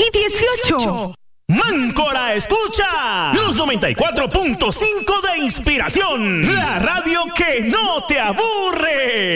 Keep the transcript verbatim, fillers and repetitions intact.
y dieciocho. Máncora escucha los noventa y cuatro punto cinco de Inspiración, la radio que no te aburre.